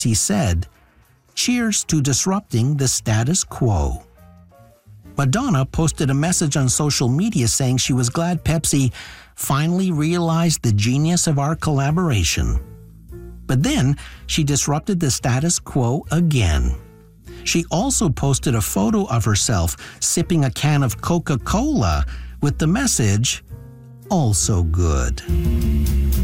He said, "Cheers to disrupting the status quo." Madonna posted a message on social media saying she was glad Pepsi finally realized the genius of our collaboration. But then she disrupted the status quo again. She also posted a photo of herself sipping a can of Coca-Cola with the message, "Also good."